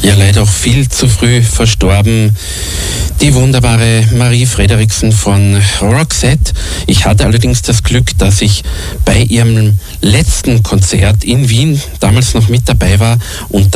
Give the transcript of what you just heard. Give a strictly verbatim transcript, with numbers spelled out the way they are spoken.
Ja, leider auch viel zu früh verstorben. Die wunderbare Marie Frederiksen von Roxette. Ich hatte allerdings das Glück, dass ich bei ihrem letzten Konzert in Wien damals noch mit dabei war und